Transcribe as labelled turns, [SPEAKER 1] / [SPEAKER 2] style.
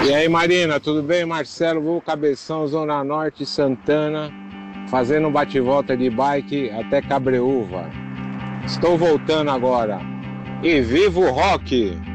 [SPEAKER 1] E aí, Marina, tudo bem? Marcelo, vou Cabeção, Zona Norte, Santana, fazendo um bate-volta de bike até Cabreúva. Estou voltando agora. E viva o rock!